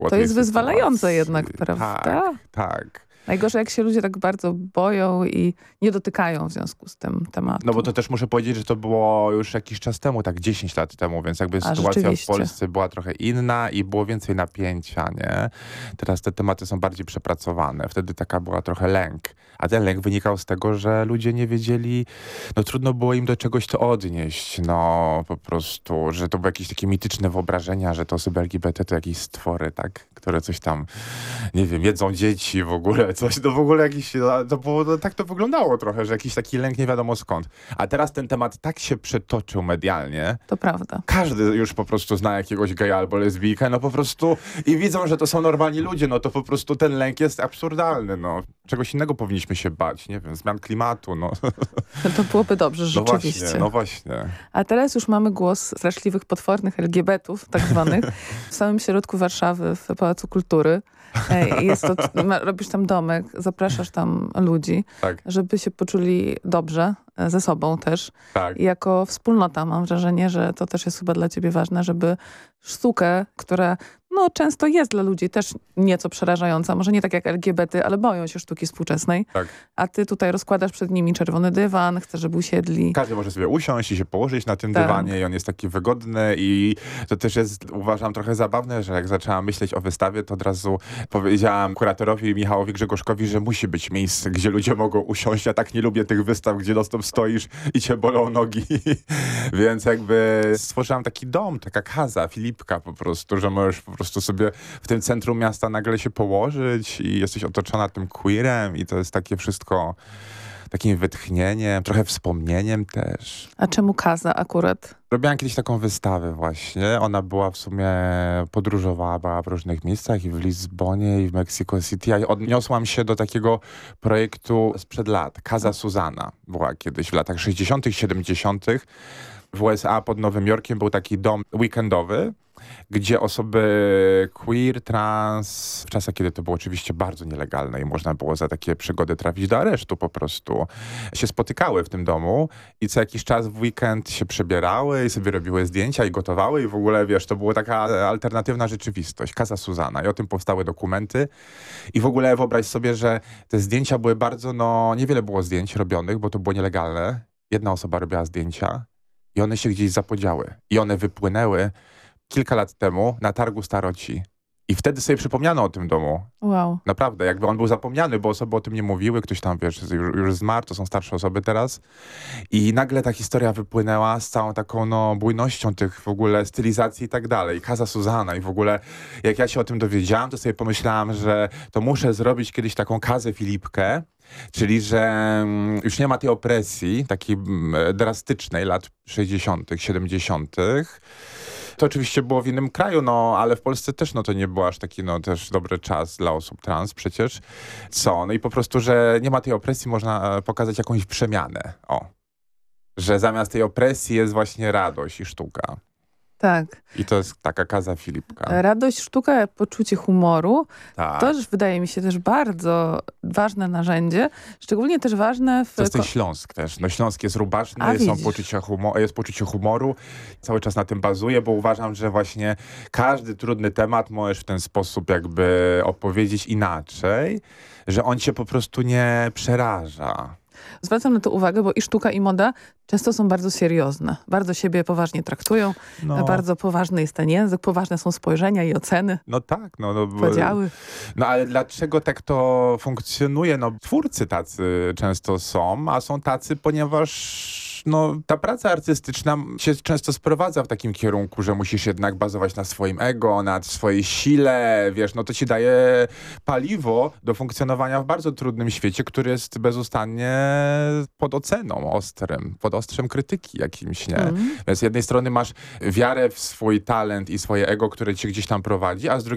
To jest wyzwalające sytuacji. jednak, prawda? Tak, tak. Najgorzej, jak się ludzie tak bardzo boją i nie dotykają w związku z tym tematu. No bo to też muszę powiedzieć, że to było już jakiś czas temu, tak 10 lat temu, więc jakby sytuacja w Polsce była trochę inna i było więcej napięcia, nie? Teraz te tematy są bardziej przepracowane. Wtedy taka była trochę lęk. A ten lęk wynikał z tego, że ludzie nie wiedzieli, no trudno było im do czegoś to odnieść, no po prostu, że to były jakieś takie mityczne wyobrażenia, że te osoby LGBT to jakieś stwory, tak? Które coś tam, nie wiem, jedzą dzieci w ogóle, coś, to w ogóle jakiś, to było, no, tak to wyglądało trochę, że jakiś taki lęk nie wiadomo skąd. A teraz ten temat tak się przetoczył medialnie. To prawda. Każdy już po prostu zna jakiegoś geja albo lesbijkę, no po prostu i widzą, że to są normalni ludzie, no to po prostu ten lęk jest absurdalny, no. Czegoś innego powinniśmy się bać, nie wiem, zmian klimatu, no. To byłoby dobrze, rzeczywiście. No właśnie. A teraz już mamy głos straszliwych, potwornych LGBT-ów, tak zwanych, w samym środku Warszawy, w Pałacu Kultury. Jest to, robisz tam domek, zapraszasz tam ludzi, Tak. żeby się poczuli dobrze, ze sobą też. Tak. I jako wspólnota mam wrażenie, że to też jest chyba dla ciebie ważne, żeby sztukę, która no, często jest dla ludzi też nieco przerażająca, może nie tak jak LGBT, ale boją się sztuki współczesnej. Tak. A ty tutaj rozkładasz przed nimi czerwony dywan, chcesz, żeby usiedli. Każdy może sobie usiąść i się położyć na tym Tak. dywanie i on jest taki wygodny i to też jest, uważam, trochę zabawne, że jak zaczęłam myśleć o wystawie, to od razu powiedziałam kuratorowi Michałowi Grzegorzkowi, że musi być miejsce, gdzie ludzie mogą usiąść. Ja tak nie lubię tych wystaw, gdzie non-stop stoisz i cię bolą nogi. Więc jakby stworzyłam taki dom, taka kaza, Filipka po prostu, że możesz po prostu sobie w tym centrum miasta nagle się położyć i jesteś otoczona tym queerem i to jest takie wszystko takim wytchnieniem, trochę wspomnieniem też. A czemu kaza akurat? Robiłam kiedyś taką wystawę właśnie. Ona była w sumie, podróżowała w różnych miejscach i w Lizbonie i w Mexico City. Ja odniosłam się do takiego projektu sprzed lat. Casa Susana była kiedyś w latach 60., 70. W USA pod Nowym Jorkiem był taki dom weekendowy, gdzie osoby queer, trans, w czasach, kiedy to było oczywiście bardzo nielegalne i można było za takie przygody trafić do aresztu po prostu, się spotykały w tym domu i co jakiś czas w weekend się przebierały i sobie robiły zdjęcia i gotowały i w ogóle, wiesz, to była taka alternatywna rzeczywistość. Casa Susana i o tym powstały dokumenty i w ogóle wyobraź sobie, że te zdjęcia były bardzo, no niewiele było zdjęć robionych, bo to było nielegalne. Jedna osoba robiła zdjęcia i one się gdzieś zapodziały i one wypłynęły kilka lat temu na targu Staroci. I wtedy sobie przypomniano o tym domu. Wow. Naprawdę, jakby on był zapomniany, bo osoby o tym nie mówiły, ktoś tam, wiesz, już zmarł, to są starsze osoby teraz. I nagle ta historia wypłynęła z całą taką, no, bujnością tych w ogóle stylizacji i tak dalej. Casa Susana i w ogóle, jak ja się o tym dowiedziałam, to sobie pomyślałam, że to muszę zrobić kiedyś taką kazę Filipkę, czyli że już nie ma tej opresji, takiej drastycznej lat 60., 70., to oczywiście było w innym kraju, no ale w Polsce też no to nie był aż taki no też dobry czas dla osób trans przecież. No i po prostu, że nie ma tej opresji, można pokazać jakąś przemianę. O. Że zamiast tej opresji jest właśnie radość i sztuka. Tak. I to jest taka kaza Filipka. Radość, sztuka, poczucie humoru. Tak. To też wydaje mi się też bardzo ważne narzędzie. Szczególnie też ważne w... To jest ten Śląsk też. No Śląsk jest rubaszny, jest poczucie humoru. Cały czas na tym bazuję, bo uważam, że właśnie każdy trudny temat możesz w ten sposób jakby opowiedzieć inaczej, że on cię po prostu nie przeraża. Zwracam na to uwagę, bo i sztuka, i moda często są bardzo seriozne. Bardzo siebie poważnie traktują. No. Bardzo poważny jest ten język, poważne są spojrzenia i oceny. No tak. Podziały. No ale dlaczego tak to funkcjonuje? No twórcy tacy często są, a są tacy, ponieważ no, ta praca artystyczna się często sprowadza w takim kierunku, że musisz jednak bazować na swoim ego, na swojej sile, wiesz, no to ci daje paliwo do funkcjonowania w bardzo trudnym świecie, który jest bezustannie pod oceną pod ostrzem krytyki jakimś, nie? Więc z jednej strony masz wiarę w swój talent i swoje ego, które cię gdzieś tam prowadzi, a z drugiej